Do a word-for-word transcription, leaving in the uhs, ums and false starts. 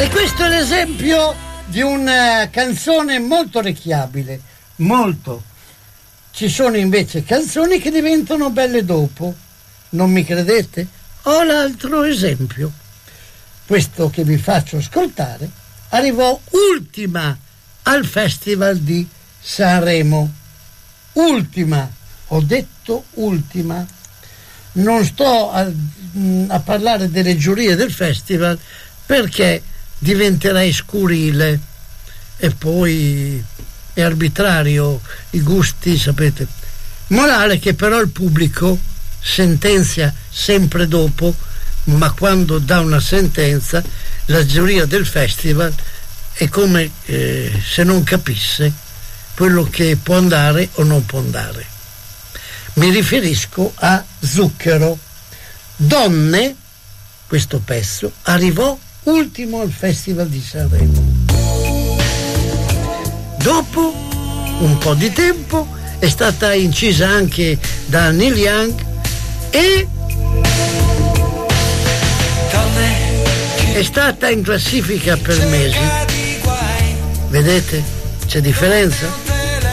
E questo è l'esempio di una canzone molto orecchiabile, molto. Ci sono invece canzoni che diventano belle dopo. Non mi credete? Ho l'altro esempio. Questo che vi faccio ascoltare arrivò ultima al Festival di Sanremo. Ultima, ho detto ultima. Non sto a, a parlare delle giurie del festival perché diventerei scurile e poi è arbitrario, i gusti, sapete. Morale che però il pubblico sentenzia sempre dopo, ma quando dà una sentenza la giuria del festival è come eh, se non capisse quello che può andare o non può andare. Mi riferisco a Zucchero. Donne, questo pezzo, arrivò ultimo al Festival di Sanremo. Dopo un po' di tempo è stata incisa anche da Neil Young e è stata in classifica per mesi. Vedete? C'è differenza?